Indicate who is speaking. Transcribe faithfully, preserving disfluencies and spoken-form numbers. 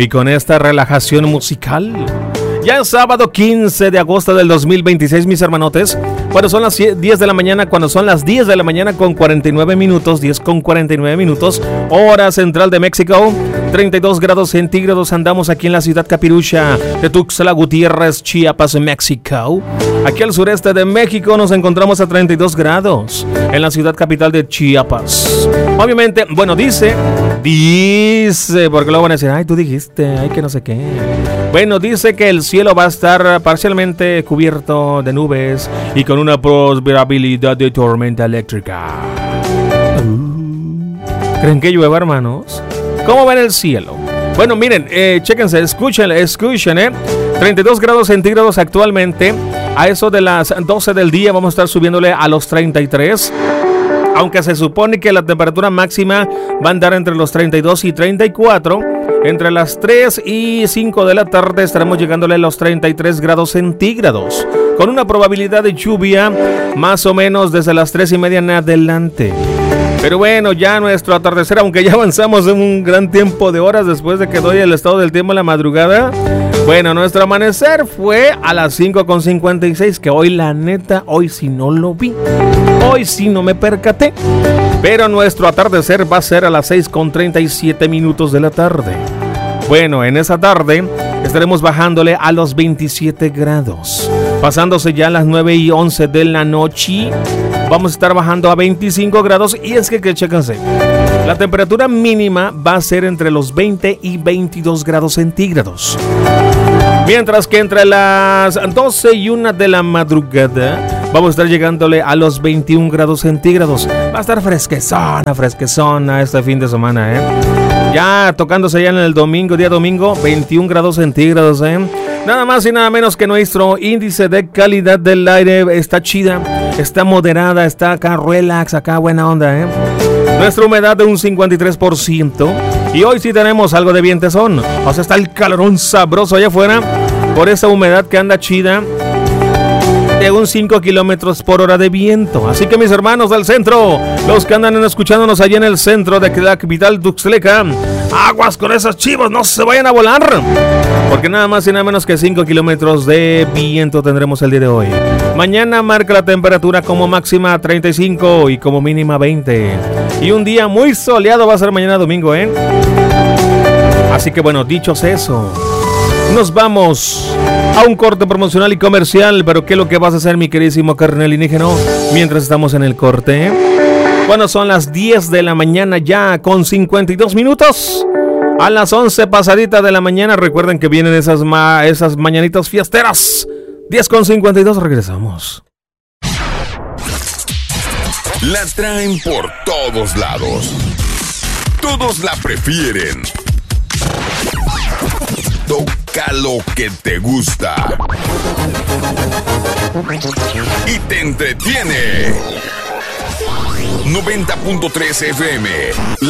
Speaker 1: y con esta relajación musical. Ya es sábado quince de agosto del dos mil veintiséis, mis hermanotes. Cuando son las diez de la mañana, cuando son las diez de la mañana con cuarenta y nueve minutos, diez con cuarenta y nueve minutos, hora central de México, treinta y dos grados centígrados. Andamos aquí en la ciudad capirucha de Tuxtla Gutiérrez, Chiapas, México. Aquí al sureste de México nos encontramos a treinta y dos grados en la ciudad capital de Chiapas. Obviamente, bueno, dice, dice, porque luego van a decir, ay, tú dijiste, ay, que no sé qué. Bueno, dice que el cielo va a estar parcialmente cubierto de nubes y con una probabilidad de tormenta eléctrica. Uh, ¿Creen que llueva, hermanos? ¿Cómo ven el cielo? Bueno, miren, eh, chéquense, escuchen, escuchen, eh. treinta y dos grados centígrados actualmente. A eso de las doce del día vamos a estar subiéndole a los treinta y tres. Aunque se supone que la temperatura máxima va a andar entre los treinta y dos y treinta y cuatro. Entre las tres y cinco de la tarde estaremos llegándole a los treinta y tres grados centígrados, con una probabilidad de lluvia más o menos desde las tres y media en adelante. Pero bueno, ya nuestro atardecer, aunque ya avanzamos en un gran tiempo de horas después de que doy el estado del tiempo en la madrugada, bueno, nuestro amanecer fue a las cinco con cincuenta y seis, que hoy la neta, hoy sí no lo vi, hoy sí no me percaté. Pero nuestro atardecer va a ser a las seis con treinta y siete minutos de la tarde. Bueno, en esa tarde estaremos bajándole a los veintisiete grados. Pasándose ya a las nueve y once de la noche, vamos a estar bajando a veinticinco grados. Y es que, que chéquense, la temperatura mínima va a ser entre los veinte y veintidós grados centígrados. Mientras que entre las doce y una de la madrugada vamos a estar llegándole a los veintiún grados centígrados. Va a estar fresquezona, fresquezona este fin de semana, ¿eh? Ya tocándose ya en el domingo, día domingo, veintiún grados centígrados, ¿eh? Nada más y nada menos que nuestro índice de calidad del aire está chida, está moderada, está acá relax, acá buena onda, ¿eh? Nuestra humedad de un cincuenta y tres por ciento. Y hoy sí tenemos algo de vientezón. O sea, está el calorón sabroso allá afuera por esa humedad que anda chida, de un cinco kilómetros por hora de viento. Así que mis hermanos del centro, los que andan escuchándonos allá en el centro de la capital tuxtleca, aguas con esas chivas, no se vayan a volar, porque nada más y nada menos que cinco kilómetros de viento tendremos el día de hoy. Mañana marca la temperatura como máxima treinta y cinco y como mínima veinte. Y un día muy soleado va a ser mañana domingo, ¿eh? Así que bueno, dichos eso, nos vamos a un corte promocional y comercial. Pero ¿qué es lo que vas a hacer, mi queridísimo carnal indígena, mientras estamos en el corte? Bueno, son las diez de la mañana ya con cincuenta y dos minutos. A las once pasadita de la mañana, recuerden que vienen esas, ma- esas mañanitas fiesteras. diez con cincuenta y dos, regresamos.
Speaker 2: La traen por todos lados. Todos la prefieren. Toca lo que te gusta y te entretiene. noventa punto tres F M.